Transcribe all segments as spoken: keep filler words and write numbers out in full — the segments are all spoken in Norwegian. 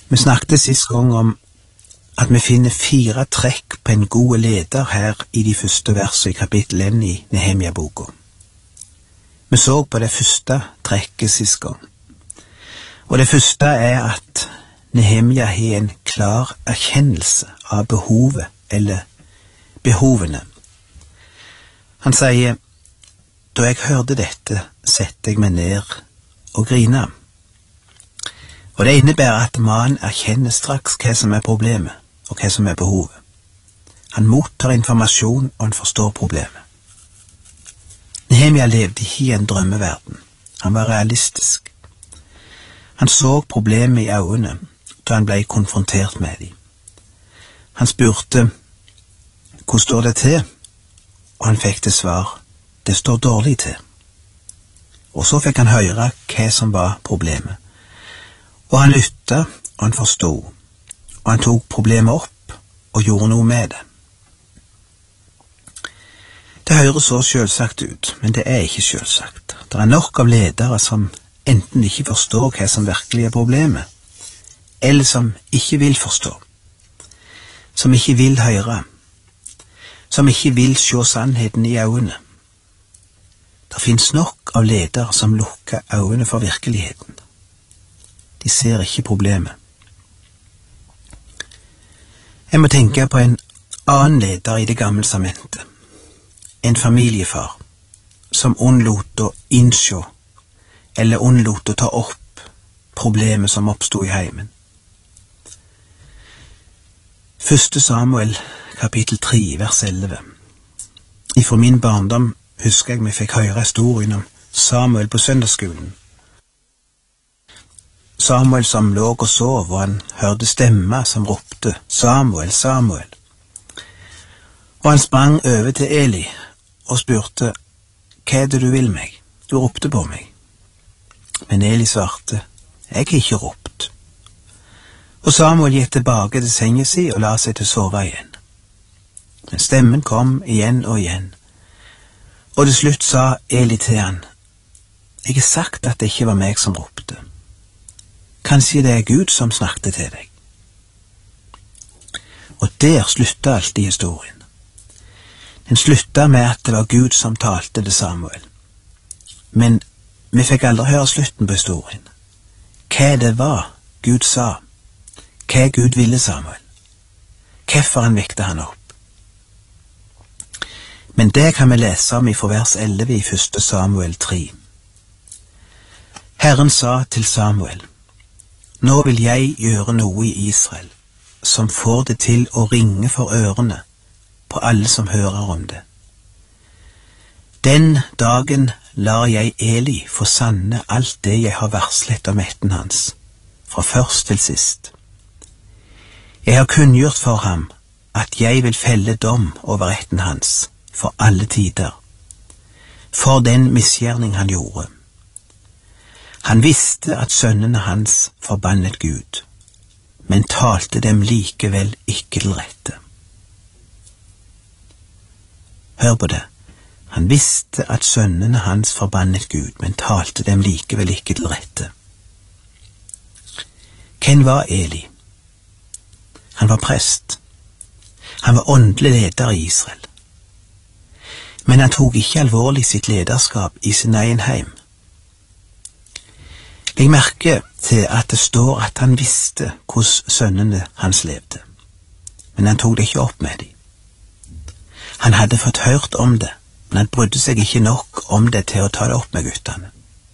Vi snakket sist gang om at vi finner fire trekk på en god leder her i de første versene i kapittel én i Nehemia-boka. Vi så på det første trekket sist gang. Og det første er at Nehemia har en klar erkjennelse av behovet, eller behovene. Han sier, da jeg hørte dette, sette jeg meg ned og grina. Og det innebærer at mannen erkjenner straks hva som er problemet, og hva som er behovet. Han mottar informasjon, og han forstår problemet. Nehemia levde ikke i en drømmeverden. Han var realistisk. Han så problemet i øynene da han ble konfrontert med dem. Han spurte, hvor står det til? Og han fikk til svar, det står dårlig til. Og så fikk han høre hva som var problemet. Og han lyttet, og han forstod, og han tok problemet opp og gjorde noe med det. Det høres så selvsagt ut, men det er ikke selvsagt. Det er nok av ledere som enten ikke forstår hva som virkelig er problemet, eller som ikke vil forstå, som ikke vil høre, som ikke vil se sannheten i øynene. Det finnes nok av ledere som lukker øynene for virkeligheten. De ser ikke problemet. Jeg må tenke på en annen leder i det gamle testamentet, en familiefar, som unnlot å innse, eller unnlot å ta opp problemet som oppstod i heimen. Første Samuel, kapittel tre, vers elleve. Ifra min barndom husker jeg vi fikk høre historien om Samuel på søndagsskolen. Samuel som lå og sov, og han hørte stemmer som ropte, Samuel, Samuel. Og han sprang over til Eli og spurte, hva er det du vil meg? Du ropte på meg. Men Eli svarte, jeg har ikke ropt. Og Samuel gikk tilbake til sengen sin og la seg til sove igjen. Men stemmen kom igjen og igjen. Og til slutt sa Eli til han, jeg har sagt at det ikke var meg som ropte. Kanskje det er Gud som snakket til deg. Og der sluttet alltid historien. Den sluttet med at det var Gud som talte til Samuel. Men vi fikk aldri høre slutten på historien. Hva det var Gud sa, hva Gud ville Samuel, hvorfor han vekte han opp. Men det kan vi lese om i vers elleve i første Samuel tre. Herren sa til Samuel, nå vil jeg gjøre noe i Israel, som får det til å ringe for ørene på alle som hører om det. Den dagen lar jeg Eli få sanne alt det jeg har varslet om etten hans, fra først til sist. Jeg har kunngjort for ham at jeg vil felle dom over etten hans for alle tider, for den misgjerning han gjorde. Han visste at sønnene hans forbannet Gud, men talte dem likevel ikke til rette. Hør på det. Han visste at sønnene hans forbannet Gud, men talte dem likevel ikke til rette. Hvem var Eli? Han var prest. Han var åndelig leder i Israel. Men han tok ikke alvorlig sitt lederskap i sin egen heim. Legg merke til at det står at han visste hvordan sønnene hans levde, men han tok det ikke opp med dem. Han hadde fått hørt om det, men han brydde seg ikke nok om det til å ta det opp med guttene.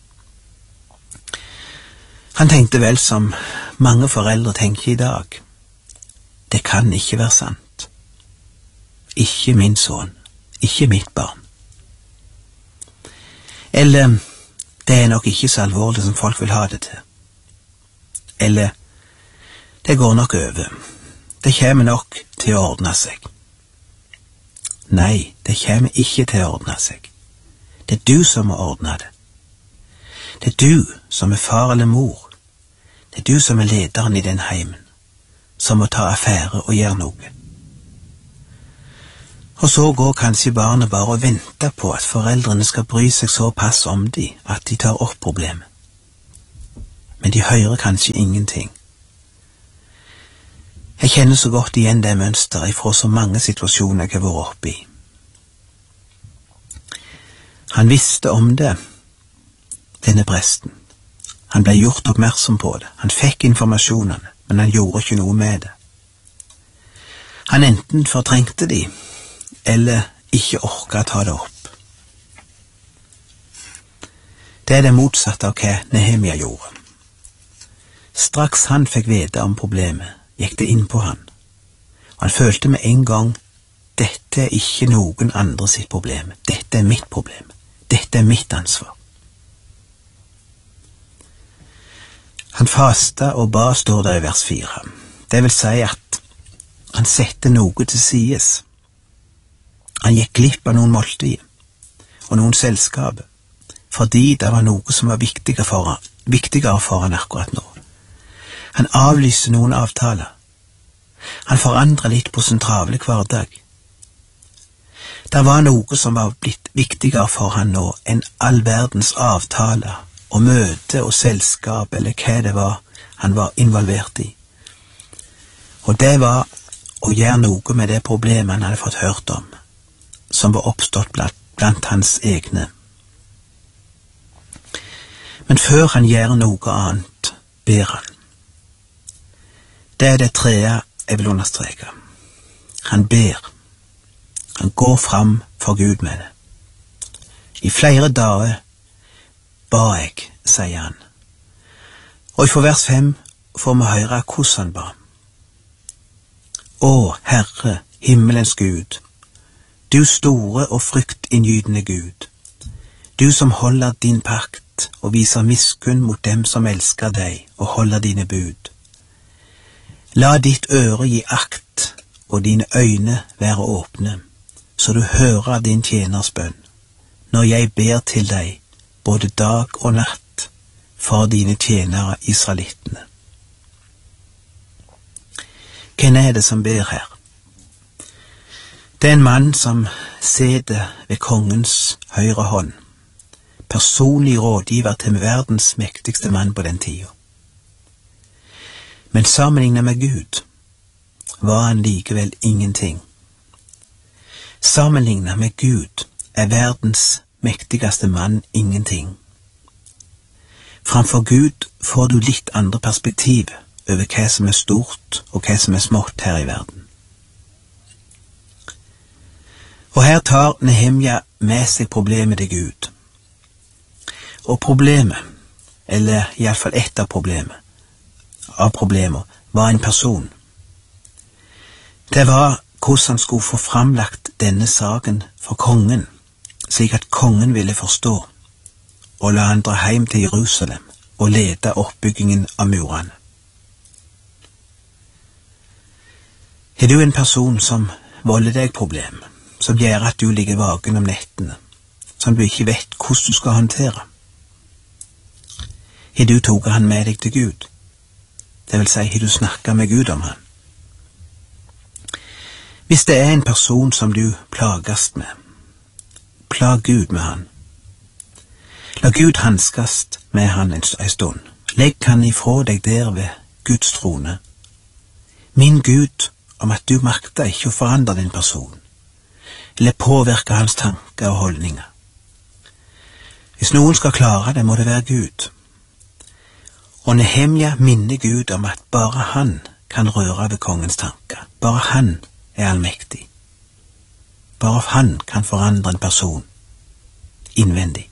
Han tenkte vel som mange foreldre tenker i dag. Det kan ikke være sant. Ikke min sønn, ikke mitt barn. Eller, det er nok ikke så alvorlig som folk vil ha det til. Eller, det går nok over. Det kommer nok til å ordne seg. Nei, det kommer ikke til å ordne seg. Det er du som må ordne det. Det er du som er far eller mor. Det er du som er lederen i den heimen, som må ta affære og gjøre noe. Og så går kanskje barnet bare og venter på at foreldrene skal bry seg såpass om de at de tar opp problemet. Men de hører kanskje ingenting. Jeg kjenner så godt igjen det mønsteret ifra så mange situasjoner jeg har vært oppe i. Han visste om det, denne presten. Han ble gjort oppmerksom på det. Han fikk informasjonene, men han gjorde ikke noe med det. Han enten fortrengte de, eller ikke orket å ta det opp. Det er det motsatte av hva Nehemia gjorde. Straks han fikk vite om problemet, gikk det inn på han. Han følte med en gang, dette er ikke noen andre sitt problem. Dette er mitt problem. Dette er mitt ansvar. Han fasta og ba, står det i vers fire. Det vil si at han sette noe til sides. Han gikk glipp av noen måltider og noen selskaper, fordi det var noe som var viktigere for han, viktigere for han akkurat nå. Han avlyste noen avtaler. Han forandret litt på sin travle hverdag. Det var noe som var blitt viktigere for han nå enn all verdens avtaler og møte og selskap eller hva det var han var involvert i. Og det var å gjøre noe med det problemet han hadde fått hørt om, som var oppstått blant, blant hans egne. Men før han gjør noe annet, ber han. Det er det tredje jeg vil understreke. Han ber. Han går fram for Gud med det. I flere dager ba jeg, sier han. Og i vers fem får vi høre hvordan han ba. Å, Herre, himmelens Gud, du store og fryktinngytende Gud, du som holder din pakt og viser miskunn mot dem som elsker deg og holder dine bud. La ditt øre gi akt og dine øyne være åpne, så du hører din tjeners bønn, når jeg ber til deg både dag og natt for dine tjenere israelittene. Hvem er det som ber her? Det er en mann som sitter ved kongens høyre hånd, personlig rådgiver til verdens mektigste mann på den tida. Men sammenlignet med Gud var han likevel ingenting. Sammenlignet med Gud er verdens mektigste mann ingenting. Framfor Gud får du litt andre perspektiv over hva som er stort og hva som er smått her i verden. Og her tar Nehemia med seg problemet til Gud. Og problemet, eller i alle fall ett av problemet, av problemer, var en person. Det var hvordan han skulle få framlagt denne saken for kongen, slik at kongen ville forstå, og la han dra hjem til Jerusalem og lede oppbyggingen av murene. Er du en person som volder deg problem, som gjør at du ligger vaken om nettene, som du ikke vet hvordan du skal håndtere? Har du tatt han med deg til Gud? Det vil si, har du snakket med Gud om han? Hvis det er en person som du plagast med, plag Gud med han. La Gud hanskast med han en stund. Legg han ifra deg der ved Guds trone. Min Gud om at du makter ikke å forandre din person, eller påvirke hans tanker og holdninger. Hvis noen skal klare det, må det være Gud. Og Nehemia minner Gud om at bare han kan røre ved kongens tanker. Bare han er allmektig. Bare han kan forandre en person innvendig.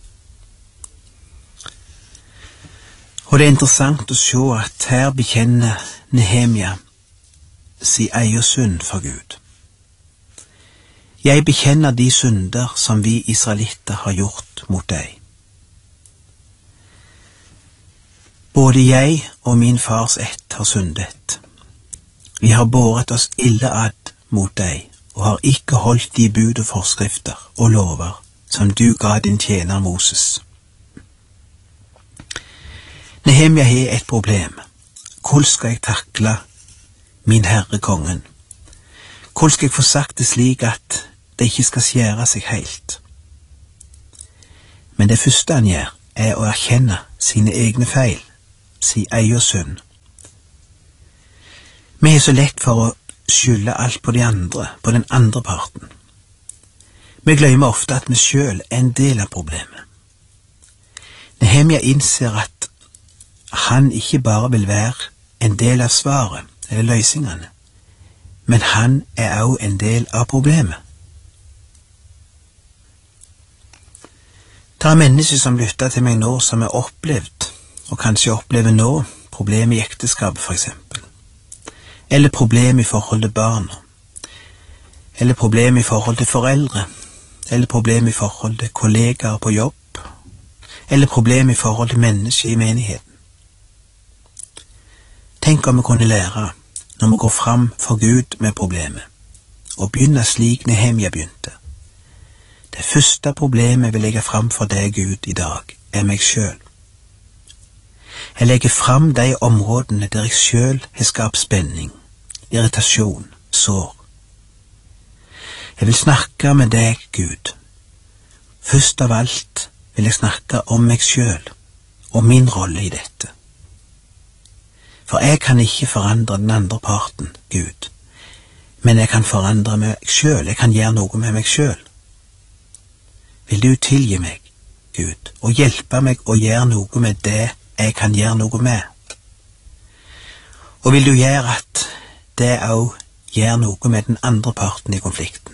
Og det er interessant å se at her bekjenner Nehemia si eier synd for Gud. Jeg bekjenner de synder som vi israelitter har gjort mot deg. Både jeg og min fars ett har syndet. Vi har båret oss ille ad mot deg, og har ikke holdt de bud og forskrifter og lover som du ga din tjener Moses. Nehemia har et problem. Hvordan skal jeg takle min herre kongen? Hvordan skal jeg få sagt det slik at det ikke skal skjære seg helt? Men det første han gjør, er å erkjenne sine egne feil, si eier synd. Vi er så lett for å skylde alt på de andre, på den andre parten. Vi glemmer ofte at vi selv er en del av problemet. Nehemia innser at han ikke bare vil være en del av svaret eller løsningene, men han er også en del av problemet. Det er mennesker som lytter til meg nå som har opplevd, og kanskje opplever nå, problemer i ekteskapet for eksempel, eller problemer i forhold til barna, eller problemer i forhold til foreldre, eller problemer i forhold til kollegaer på jobb, eller problemer i forhold til mennesker i menigheten. Tenk om vi kunne lære, når vi går fram for Gud med problemet, og begynne slik Nehemia begynte. Det første problemet jeg vil legge fram for deg, Gud, i dag, er meg selv. Jeg legger fram de områdene der jeg selv har skapt spenning, irritasjon, sår. Jeg vil snakke med deg, Gud. Først av alt vil jeg snakke om meg selv og min rolle i dette. For jeg kan ikke forandre den andre parten, Gud, men jeg kan forandre meg selv, jeg kan gjøre noe med meg selv. Vil du tilgi meg, Gud, og hjelpe meg å gjøre noe med det jeg kan gjøre noe med? Og vil du gjøre at det også gjør noe med den andre parten i konflikten?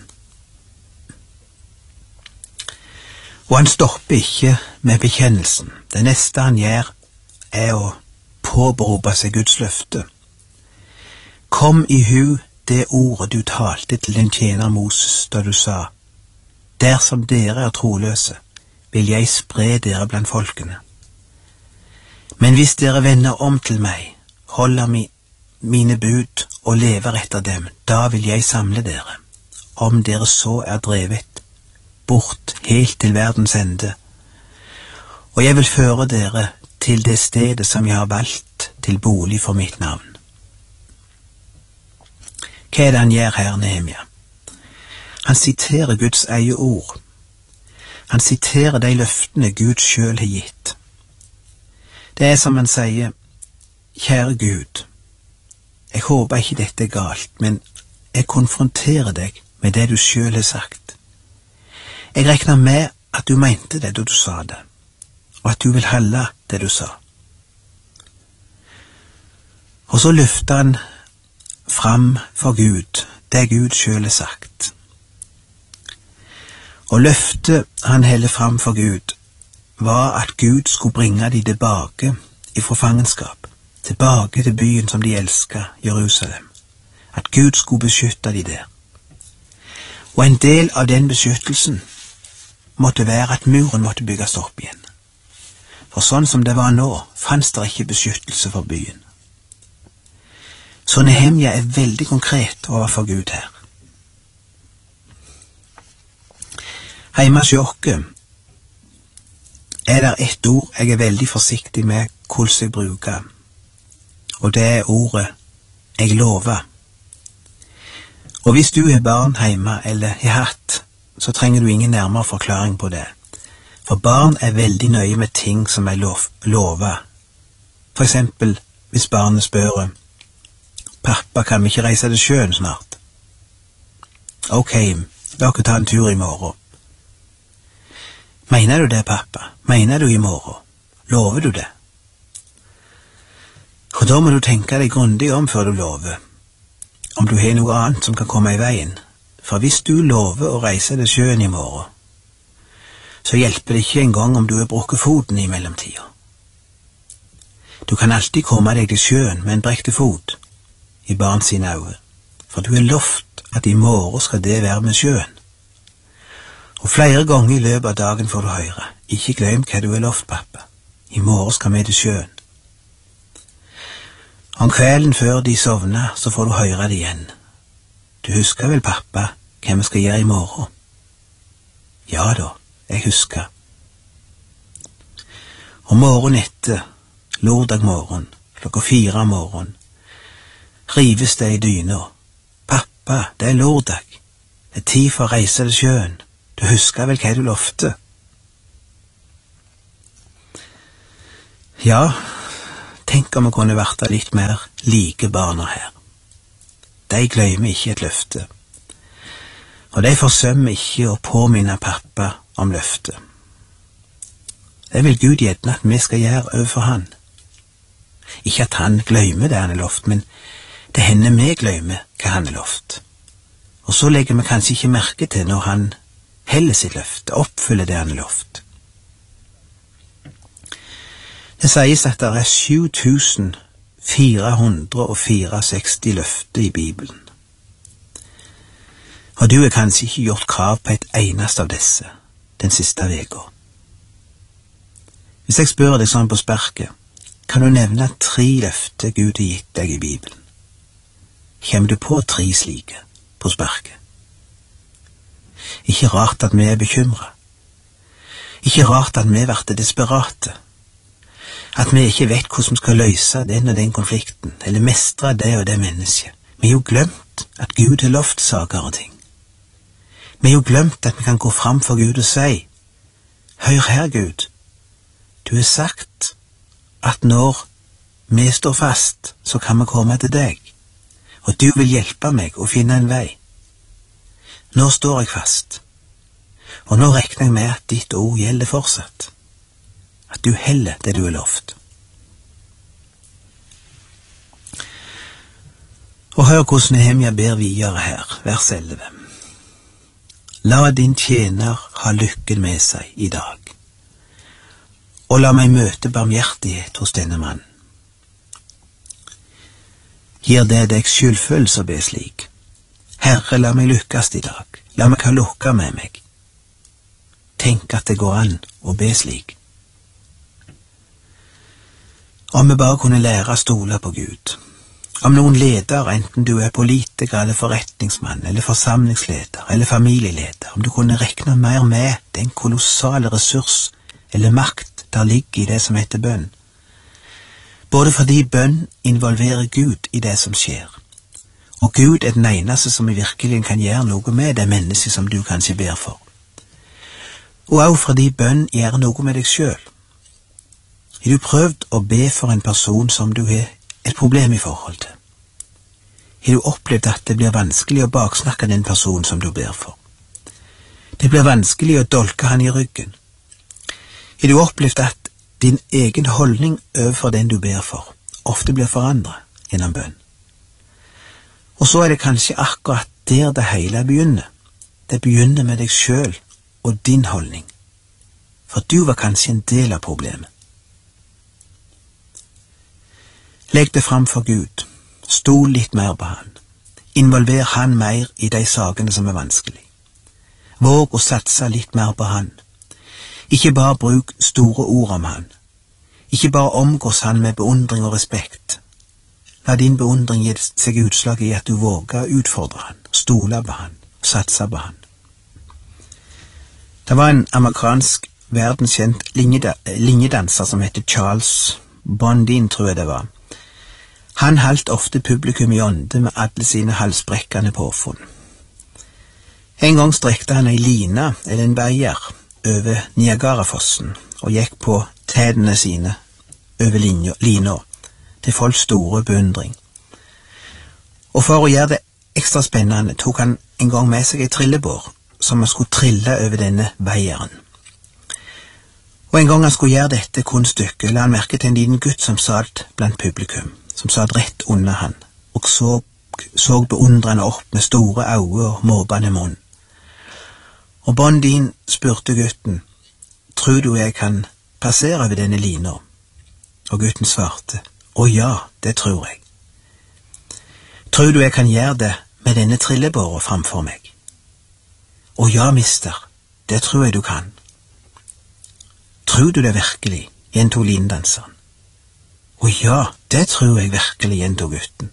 Og han stopper ikke med bekjennelsen. Det neste han gjør er å påberope seg Guds løfte. Kom i hu det ordet du talte til din tjener Moses da du sa, dersom dere er troløse, vil jeg spre dere blant folkene. Men hvis dere vender om til meg, holder mi, mine bud og lever etter dem, da vil jeg samle dere, om dere så er drevet bort helt til verdens ende, og jeg vil føre dere til det stedet som jeg har valgt til bolig for mitt navn. Hva er det han gjør her, Nehemia? Han siterer Guds eget ord. Han siterer de løftene Gud selv har gitt. Det er som han sier, kjære Gud, jeg håper ikke dette er galt, men jeg konfronterer deg med det du selv har sagt. Jeg regner med at du mente det da du sa det, og at du vil holde det du sa. Og så løfter han fram for Gud det Gud selv har sagt. Og løftet han heller fram for Gud var at Gud skulle bringe de tilbake ifra fangenskap, tilbake til byen som de elsket, Jerusalem. At Gud skulle beskytte de der. Og en del av den beskyttelsen måtte være at muren måtte bygges opp igjen. For sånn som det var nå, fanns det ikke beskyttelse for byen. Så Nehemia er veldig konkret overfor Gud her. Heima hos oss er det ett ord jeg er veldig forsiktig med hvordan jeg bruker, og det er ordet «jeg lover». Og hvis du har barn hjemme eller har hatt, så trenger du ingen nærmere forklaring på det. For barn er veldig nøye med ting som er lov, lover. For eksempel hvis barnet spør, «Pappa, kan vi ikke reise til sjøen snart?» «Ok, la oss ta en tur i morgen.» «Mener du det, pappa? Mener du i morgen? Lover du det?» Og da må du tenke deg grundig om før du lover, om du har noe annet som kan komme i veien. For hvis du lover å reise til sjøen i morgen, så hjelper det ikke engang om du har brukket foten i mellomtida. Du kan alltid komme deg til sjøen med en brekte fot i barn sine øyne, for du har lovt at i morgen skal det være med sjøen. Og flere ganger i løpet av dagen får du høre, ikke glem hva du har lovt, pappa. I morgen skal vi til sjøen. Om kvelden før de sovner, så får du høre det igjen. Du husker vel, pappa, hva vi skal gjøre i morgen? Ja da, jeg husker. Og morgen etter, lørdag morgen, klokka fire om morgen, rives det i dyna. Pappa, det er lørdag. Det er tid for å reise til sjøen. Du husker vel hva du lovte? Ja, tenk om vi kunne vært litt mer like barna her. de glemmer ikke et løfte. Og de forsømmer ikke å påminne pappa om løftet. Det vil Gud gjerne at vi skal gjøre overfor han. Ikke at han glemmer det han er lovt, men det hender vi glemmer hva han er lovt. Og så legger vi kanskje ikke merke til når han heller sitt løfte, oppfyller det han er lovt. Det sies at det er sju tusen fire hundre seksogfire løfter i Bibelen. Og du har kanskje ikke gjort krav på et eneste av disse den siste veka. Hvis jeg spør deg sånn på sparket, kan du nevne tre løfter Gud har gitt deg i Bibelen? Kommer du på tre slike på sparket? Ikke rart at vi er bekymret. Ikke rart at vi blir desperate. At vi ikke vet hvordan vi skal løse den og den konflikten, eller mestre det og det mennesket. Vi har jo glemt at Gud har lovt saker og ting. Vi har jo glemt at vi kan gå fram for Gud og si, hør her Gud, du har sagt at når vi står fast, så kan vi komme til deg, og du vil hjelpe meg å finne en vei. Nå står jeg fast, og nå regner jeg med at ditt ord gjelder fortsatt, at du heller det du har lovt. Og hør hvordan Nehemia ber videre her, vers elleve. La din tjener ha lykken med seg i dag, og la meg møte barmhjertighet hos denne mann. Gir det deg skyldfølelse å be slik? Herre, la meg lykkes i dag, la meg ha lukka med meg. Tenk at det går an å be slik. Om vi bare kunne lære å stole på Gud. Om noen leder, enten du er politiker eller forretningsmann, eller forsamlingsleder, eller familieleder, om du kunne rekne mer med den kolossale ressurs eller makt der ligger i det som heter bønn. Både fordi bønn involverer Gud i det som skjer, og Gud er den eneste som virkelig kan gjøre noe med det mennesket som du kanskje ber for. Og også fordi bønn gjør noe med deg selv. Har du prøvd å be for en person som du har et problem i forhold til? Har du opplevd at det blir vanskelig å baksnakke den personen som du ber for? Det blir vanskelig å dolke han i ryggen. Har du opplevd at din egen holdning overfor den du ber for ofte blir forandret gjennom bønn? Og så er det kanskje akkurat der det hele begynner. Det begynner med deg selv og din holdning. For du var kanskje en del av problemet. Legg det fram for Gud. Stol litt mer på han. Involver han mer i de sakene som er vanskelig. Våg å satse litt mer på han. Ikke bare bruk store ord om han. Ikke bare omgås han med beundring og respekt. La din beundring gi seg utslag i at du våger å utfordre han, stole på han, satse på han. Det var en amerikansk verdenskjent linjedanser som heter Charles Blondin, tror jeg det var. Han holdt ofte publikum i ånde med alle sine halsbrekkende påfunn. En gang strekte han ei line, eller en veier, over Niagarafossen og gikk på tædene sine over lina til folks store beundring. Og for å gjøre det ekstra spennende tok han en gang med seg ei trillebår som han skulle trille over denne veieren. Og en gang han skulle gjøre dette kunststykket, la han merke til en liten gutt som satt blant publikum, som satt rett under han, og så, så beundrende opp med store øyne og måpende munn. Og Blondin spurte gutten, tror du jeg kan passere over denne lina? Og gutten svarte, å ja, det tror jeg. Tror du jeg kan gjøre det med denne trillebåren framfor meg? Å ja, mister, det tror jeg du kan. Tror du det virkelig, gjentog lindanseren. Å ja, det tror jeg virkelig, gjentog gutten.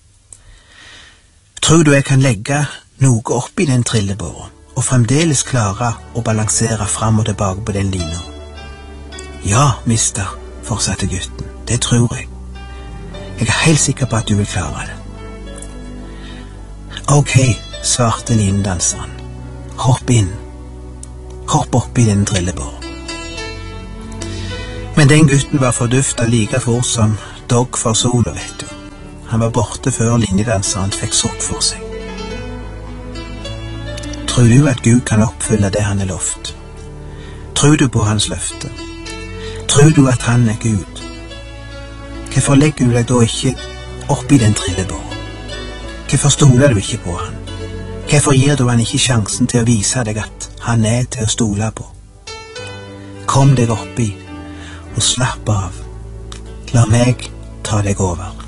Tror du jeg kan legge noe oppi den trillebåren, og fremdeles klare å balansere fram og tilbake på den lina? Ja, mister, fortsatte gutten, det tror jeg. Jeg er helt sikker på at du vil klare det. Ok, svarte lindanseren. Hopp inn. Hopp opp i den trillebåren. Men den gutten var forduftet like fort som dogg for sola, vet du. Han var borte før linjedanseren fikk sukk for seg. Tror du at Gud kan oppfylle det han har lovt? Tror du på hans løfte? Tror du at han er Gud? Hvorfor legger du deg da ikke opp i den trillebåren? Hvorfor stoler du ikke på han? Hvorfor gir du han ikke sjansen til å vise deg at han er til å stole på? Kom deg oppi og slapp av. La meg ta deg over.